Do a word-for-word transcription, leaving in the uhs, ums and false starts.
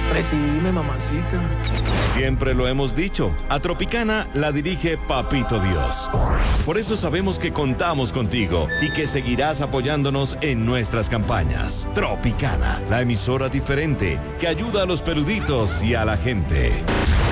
Recibime, mamacita. Siempre lo hemos dicho, a Tropicana la dirige Papito Dios. Por eso sabemos que contamos contigo y que seguirás apoyándonos en nuestras campañas. Tropicana, la emisora diferente que ayuda a los peluditos y a la gente.